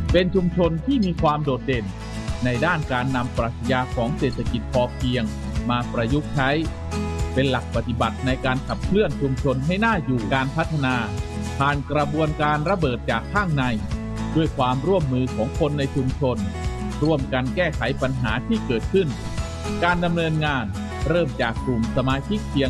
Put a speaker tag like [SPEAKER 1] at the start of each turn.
[SPEAKER 1] เป็นชุมชนที่มีความโดดเด่นในด้านการนำปรัชญาของเศรษฐกิจพอเพียงมาประยุกต์ใช้เป็นหลักปฏิบัติในการขับเคลื่อนชุมชนให้น่าอยู่การพัฒนาผ่านกระบวนการระเบิดจากข้างในด้วยความร่วมมือของคนในชุมชนร่วมกันแก้ไขปัญหาที่เกิดขึ้นการดำเนินงานเริ่มจากกลุ่มสมาชิกเพียง